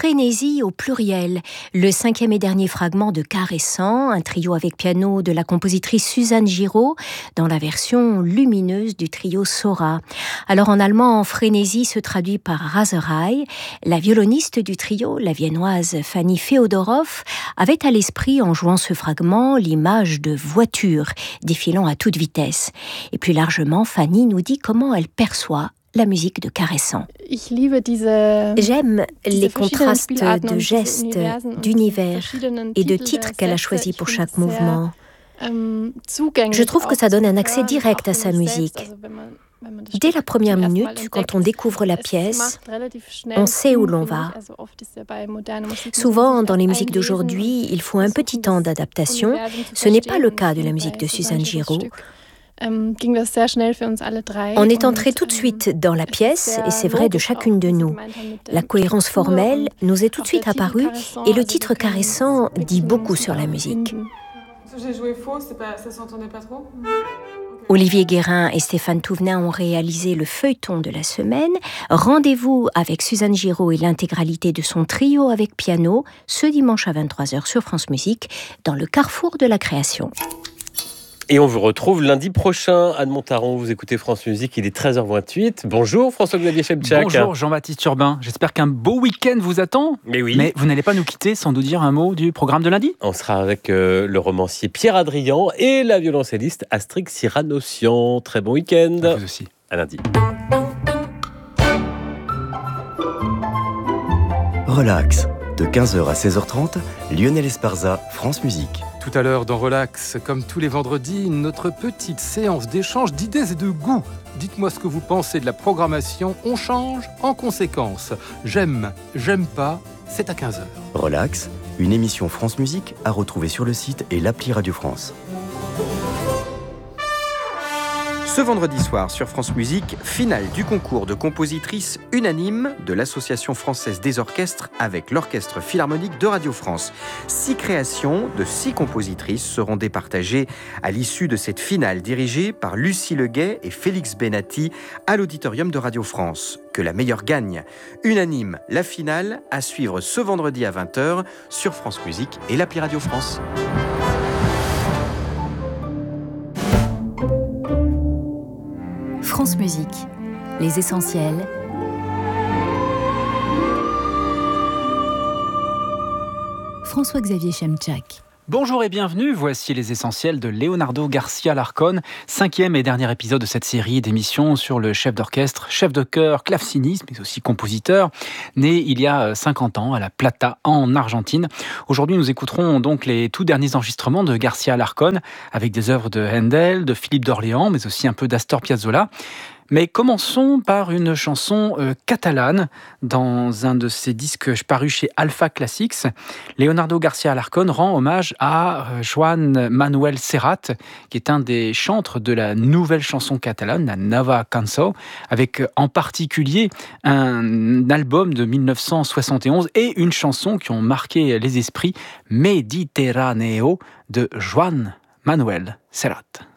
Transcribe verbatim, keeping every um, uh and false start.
Frénésie au pluriel, le cinquième et dernier fragment de Caressant, un trio avec piano de la compositrice Suzanne Giraud, dans la version lumineuse du trio Sora. Alors en allemand, Frénésie se traduit par Raserei. La violoniste du trio, la viennoise Fanny Féodorov, avait à l'esprit, en jouant ce fragment, l'image de voitures défilant à toute vitesse. Et plus largement, Fanny nous dit comment elle perçoit la musique de Caressant. J'aime les contrastes de gestes, d'univers et de titres qu'elle a choisis pour chaque mouvement. Je trouve que ça donne un accès direct à sa musique. Dès la première minute, quand on découvre la pièce, on sait où l'on va. Souvent, dans les musiques d'aujourd'hui, il faut un petit temps d'adaptation. Ce n'est pas le cas de la musique de Suzanne Giraud. On est entré tout de suite dans la pièce, et c'est vrai de chacune de nous. La cohérence formelle nous est tout de suite apparue, et le titre Caressant dit beaucoup sur la musique. J'ai joué faux, c'est pas, ça s'entendait pas trop. Olivier Guérin et Stéphane Touvenin ont réalisé le feuilleton de la semaine. Rendez-vous avec Suzanne Giraud et l'intégralité de son trio avec piano ce dimanche à vingt-trois heures sur France Musique, dans le carrefour de la création. Et on vous retrouve lundi prochain. Anne Montaron, vous écoutez France Musique, il est treize heures vingt-huit. Bonjour François-Xavier Chemchak. Bonjour Jean-Baptiste Urbain. J'espère qu'un beau week-end vous attend. Mais oui. Mais vous n'allez pas nous quitter sans nous dire un mot du programme de lundi. On sera avec euh, le romancier Pierre Adrian et la violoncelliste Astrid Cyranossian. Très bon week-end. À vous aussi. À lundi. Relax. De quinze heures à seize heures trente, Lionel Esparza, France Musique. Tout à l'heure dans Relax, comme tous les vendredis, notre petite séance d'échange d'idées et de goûts. Dites-moi ce que vous pensez de la programmation, on change en conséquence. J'aime, j'aime pas, c'est à quinze heures. Relax, une émission France Musique à retrouver sur le site et l'appli Radio France. Ce vendredi soir sur France Musique, finale du concours de compositrices unanime de l'Association française des orchestres avec l'Orchestre Philharmonique de Radio France. Six créations de six compositrices seront départagées à l'issue de cette finale dirigée par Lucie Leguet et Félix Benatti à l'Auditorium de Radio France. Que la meilleure gagne. Unanime, la finale à suivre ce vendredi à vingt heures sur France Musique et l'appli Radio France. France Musique, les essentiels. François-Xavier Chemchak. Bonjour et bienvenue, voici les essentiels de Leonardo Garcia Larcón, cinquième et dernier épisode de cette série d'émissions sur le chef d'orchestre, chef de chœur, claveciniste, mais aussi compositeur, né il y a cinquante ans à La Plata, en Argentine. Aujourd'hui, nous écouterons donc les tout derniers enregistrements de Garcia Larcón, avec des œuvres de Handel, de Philippe d'Orléans, mais aussi un peu d'Astor Piazzolla. Mais commençons par une chanson euh, catalane dans un de ses disques parus chez Alpha Classics. Leonardo Garcia Larcón rend hommage à euh, Joan Manuel Serrat, qui est un des chantres de la nouvelle chanson catalane, la Nova Cançó, avec euh, en particulier un album de dix-neuf cent soixante et onze et une chanson qui ont marqué les esprits, Mediterráneo, de Joan Manuel Serrat.